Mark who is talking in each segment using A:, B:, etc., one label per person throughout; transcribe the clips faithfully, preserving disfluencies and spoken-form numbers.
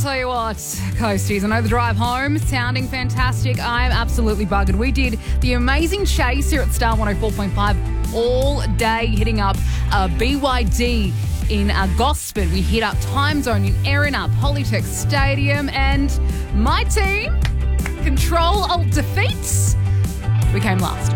A: tell you what, Coasties, I know the drive home sounding fantastic. I'm absolutely buggered. We did the amazing chase here at Star one oh four point five all day, hitting up uh, B Y D in uh, Gosford. We hit up Time Zone in Erina, Polytech Stadium, and my team, Control Alt Defeats, we came last.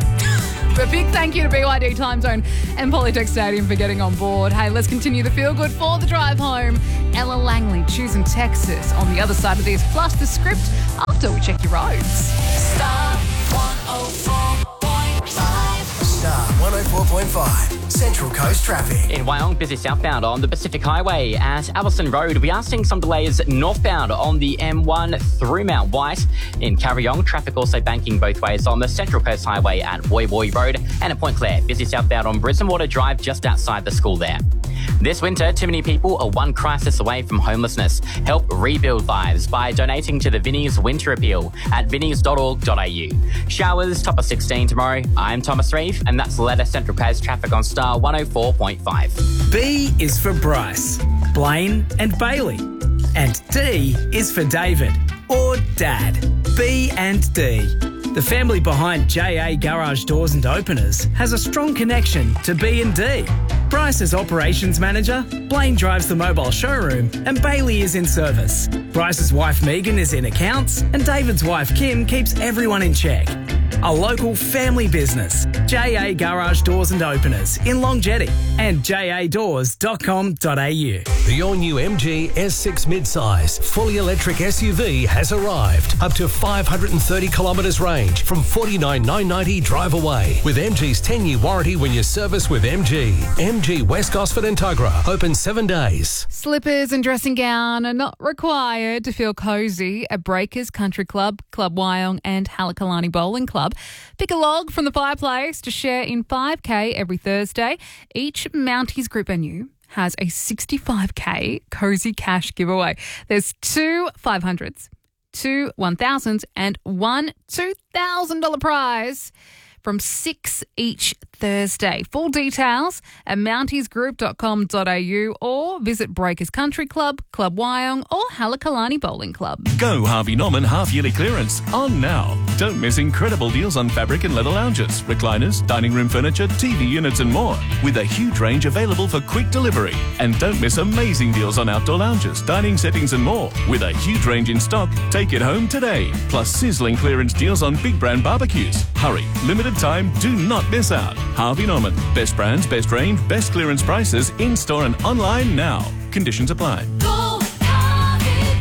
A: A big thank you to B Y D, Time Zone and Polytech Stadium for getting on board. Hey, let's continue the feel good for the drive home. Ella Langley choosing Texas on the other side of this, plus the script after we check your roads.
B: Star one oh four point five.
C: Star one oh four point five. Central Coast traffic.
D: In Wyong, busy southbound on the Pacific Highway at Allison Road. We are seeing some delays northbound on the M one through Mount White. In Carryong, traffic also banking both ways on the Central Coast Highway at Woy Woy Road. And at Point Clare, busy southbound on Brisbane Water Drive just outside the school there. This winter, too many people are one crisis away from homelessness. Help rebuild lives by donating to the Vinnie's Winter Appeal at vinnies dot org dot a u. Showers, top of sixteen tomorrow. I'm Thomas Reeve, and that's the latest Central Coast traffic on Star one oh four point five.
E: B is for Bryce, Blaine and Bailey. And D is for David, or Dad. B and D. The family behind J A Garage Doors and Openers has a strong connection to B and D. Bryce is operations manager, Blaine drives the mobile showroom, and Bailey is in service. Bryce's wife Megan is in accounts, and David's wife Kim keeps everyone in check. A local family business, J A Garage Doors and Openers in Long Jetty and j a doors dot com dot a u.
F: The all-new M G S six midsize, fully electric S U V has arrived. Up to five hundred thirty kilometres range from forty-nine thousand nine hundred ninety drive away. With M G's ten-year warranty when you service with M G. M G West Gosford and Tuggerah, open seven days.
A: Slippers and dressing gown are not required to feel cosy at Breakers Country Club, Club Wyong and Halakalani Bowling Club. Pick a log from the fireplace to share in five K every Thursday. Each Mounties group venue has a sixty-five K Cozy Cash giveaway. There's two five hundreds, two one thousands and one two thousand dollars prize from six each Thursday. Full details at mounties group dot com dot a u or visit Breakers Country Club, Club Wyong or Halakalani Bowling Club.
G: Go Harvey Norman half-yearly clearance on now. Don't miss incredible deals on fabric and leather lounges, recliners, dining room furniture, T V units and more, with a huge range available for quick delivery. And don't miss amazing deals on outdoor lounges, dining settings and more, with a huge range in stock. Take it home today. Plus sizzling clearance deals on big brand barbecues. Hurry, limited time, do not miss out. Harvey Norman. Best brands, best range, best clearance prices in-store and online now. Conditions apply.
B: Go, Harvey,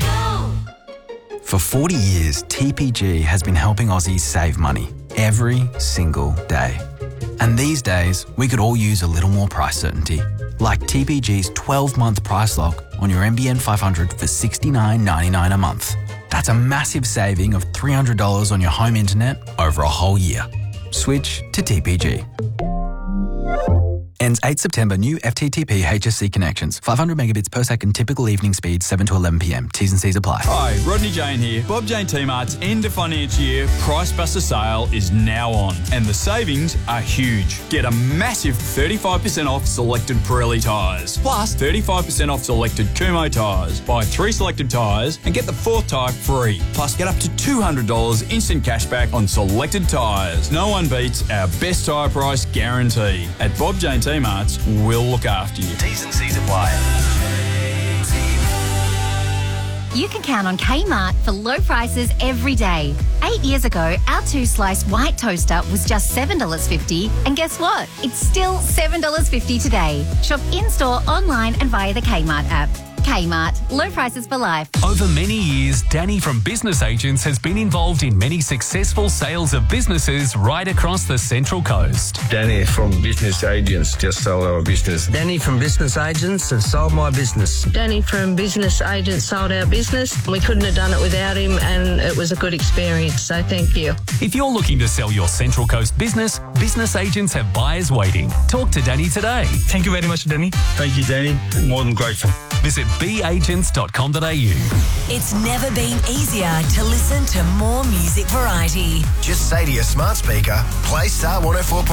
B: go.
H: For forty years, T P G has been helping Aussies save money every single day. And these days, we could all use a little more price certainty. Like T P G's twelve-month price lock on your N B N five hundred for sixty-nine ninety-nine a month. That's a massive saving of three hundred dollars on your home internet over a whole year. Switch to T P G. Ends eighth September. New F T T P H S C connections. five hundred megabits per second. Typical evening speed. seven to eleven p m. T's and C's apply.
I: Hi, Rodney Jane here. Bob Jane T-Mart's end of financial year Price Buster sale is now on, and the savings are huge. Get a massive thirty-five percent off selected Pirelli tyres, plus thirty-five percent off selected Kumho tyres. Buy three selected tyres and get the fourth tyre free. Plus, get up to two hundred dollars instant cashback on selected tyres. No one beats our best tyre price guarantee. At Bob Jane T-Mart's, we'll look after you.
F: T's and C's apply.
J: You can count on Kmart for low prices every day. Eight years ago, our two-slice white toaster was just seven dollars fifty, and guess what? It's still seven dollars fifty today. Shop in-store, online and via the Kmart app. Kmart, low prices for life.
K: Over many years, Danny from Business Agents has been involved in many successful sales of businesses right across the Central Coast.
L: Danny from Business Agents just sold our business.
M: Danny from Business Agents has sold my business.
N: Danny from Business Agents sold our business. We couldn't have done it without him, and it was a good experience, so thank you.
K: If you're looking to sell your Central Coast business, Business Agents have buyers waiting. Talk to Danny today.
O: Thank you very much, Danny.
L: Thank you, Danny. More than grateful.
K: Visit b agents dot com dot a u.
B: It's never been easier to listen to more music variety.
C: Just say to your smart speaker, play Star one oh four point five.